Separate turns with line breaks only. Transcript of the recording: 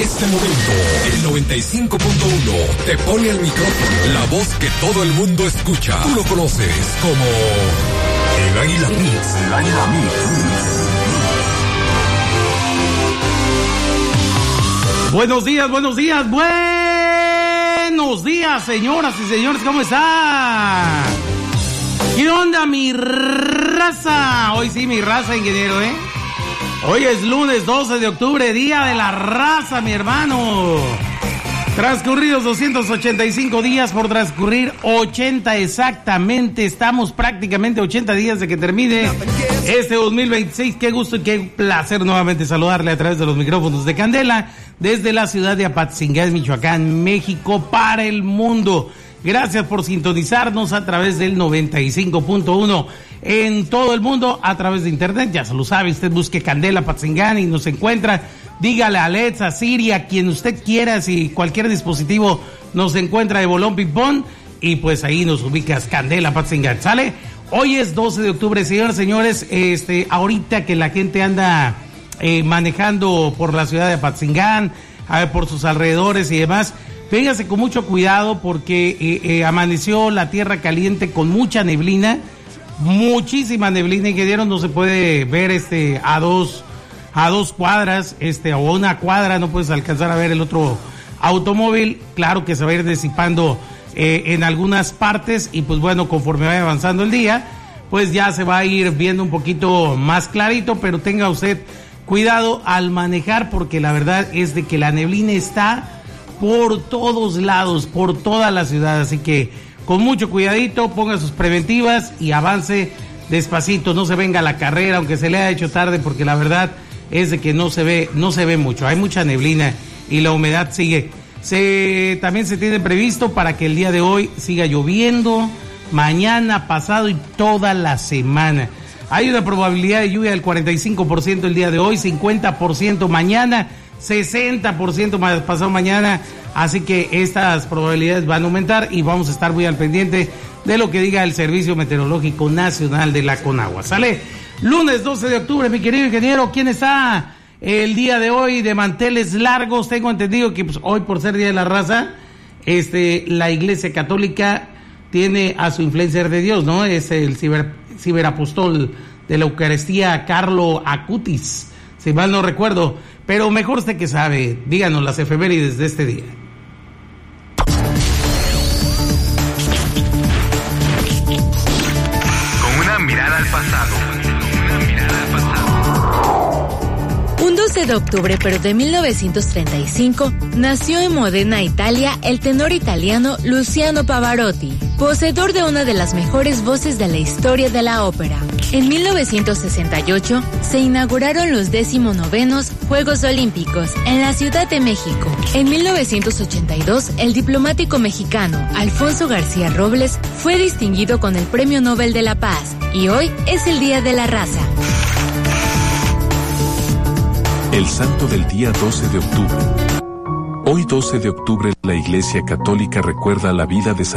este momento, el 95.1 te pone al micrófono la voz que todo el mundo escucha. Tú lo conoces como el Águila Mix. El Águila Mix.
Buenos días, buenos días, buenos días, señoras y señores, ¿cómo están? ¿Qué onda, mi raza? Hoy sí, mi raza, ingeniero, Hoy es lunes 12 de octubre, día de la raza, mi hermano. Transcurridos 285 días por transcurrir 80 exactamente. Estamos prácticamente 80 días de que termine este 2026. Qué gusto y qué placer nuevamente saludarle a través de los micrófonos de Candela desde la ciudad de Apatzingán, Michoacán, México, para el mundo. Gracias por sintonizarnos a través del 95.1 en todo el mundo, a través de internet. Ya se lo sabe, usted busque Candela Apatzingán y nos encuentra. Dígale a Alexa, a Siri, a quien usted quiera, si cualquier dispositivo nos encuentra de bolón ping-pong, y pues ahí nos ubicas, Candela Apatzingán, ¿sale? Hoy es 12 de octubre, señores, ahorita que la gente anda manejando por la ciudad de Apatzingán, por sus alrededores y demás, véngase con mucho cuidado porque amaneció la tierra caliente con mucha neblina, muchísima neblina, y que dieron no se puede ver a dos cuadras, o una cuadra, no puedes alcanzar a ver el otro automóvil. Claro que se va a ir disipando en algunas partes, y pues bueno, conforme vaya avanzando el día, pues ya se va a ir viendo un poquito más clarito, pero tenga usted cuidado al manejar, porque la verdad es de que la neblina está por todos lados, por toda la ciudad, así que con mucho cuidadito, ponga sus preventivas y avance despacito, no se venga a la carrera, aunque se le haya hecho tarde, porque la verdad es de que no se ve mucho, hay mucha neblina y la humedad sigue. También se tiene previsto para que el día de hoy siga lloviendo, mañana, pasado y toda la semana. Hay una probabilidad de lluvia del 45% el día de hoy, 50% mañana, 60% pasado mañana, así que estas probabilidades van a aumentar y vamos a estar muy al pendiente de lo que diga el Servicio Meteorológico Nacional de la Conagua. ¿Sale? Lunes 12 de octubre, mi querido ingeniero, ¿quién está el día de hoy de manteles largos? Tengo entendido que pues, hoy, por ser Día de la Raza, la Iglesia Católica tiene a su influencer de Dios, ¿no? Es el ciberapóstol de la Eucaristía, Carlo Acutis, si mal no recuerdo, pero mejor usted que sabe, díganos las efemérides de este día.
Con una mirada al pasado.
Un 12 de octubre, pero de 1935, nació en Modena, Italia, el tenor italiano Luciano Pavarotti, poseedor de una de las mejores voces de la historia de la ópera. En 1968, se inauguraron los 19º Juegos Olímpicos en la Ciudad de México. En 1982, el diplomático mexicano Alfonso García Robles fue distinguido con el Premio Nobel de la Paz, y hoy es el Día de la Raza.
El santo del día 12 de octubre. Hoy 12 de octubre la Iglesia Católica recuerda la vida de San